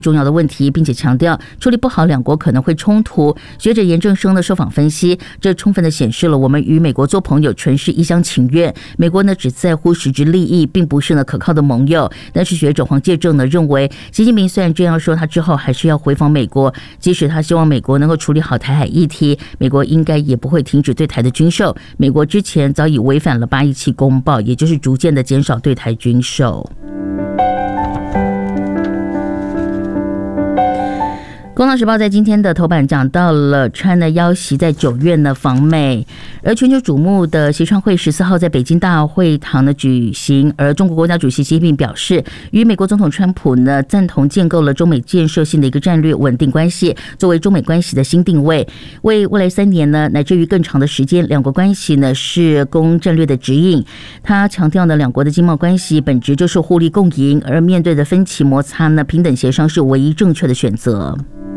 重要的问题，并且强调处理不好两国可能会冲突。学者严正生的受访分析，这充分的显示了我们与美国做朋友纯是一厢情愿，美国呢只在乎实质利益，并不是呢可靠的盟友。但是学者黄介正呢认为，习近平虽然这样说，他之后还是要回访美国，即使他希望美国能够处理好台海议题，美国应该也不会停止对台的军售。美国之前早已违反了817公报，也就是逐渐的减少对台军售。《工商时报》在今天的头版讲到了川呢邀习在9月呢访美，而全球瞩目的协川会14号在北京大会堂呢举行，而中国国家主席习近平表示，与美国总统川普呢赞同建构了中美建设性的一个战略稳定关系，作为中美关系的新定位，为未来3年呢乃至于更长的时间，两国关系呢是供战略的指引。他强调呢，两国的经贸关系本质就是互利共赢，而面对的分歧摩擦呢，平等协商是唯一正确的选择。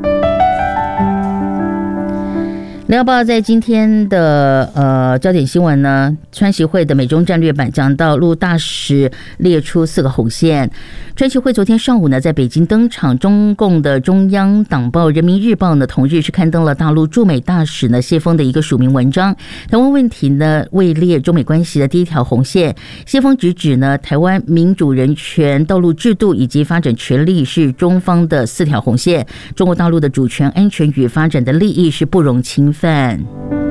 联合报在今天的焦点新闻呢，川习会的美中战略版讲到陆大使列出4个红线。川习会昨天上午呢在北京登场，中共的中央党报人民日报呢同日是刊登了大陆驻美大使呢谢峰的一个署名文章，台湾问题呢位列中美关系的第一条红线。谢峰直指呢台湾民主人权道路制度以及发展权利是中方的4条红线，中国大陆的主权安全与发展的利益是不容侵犯。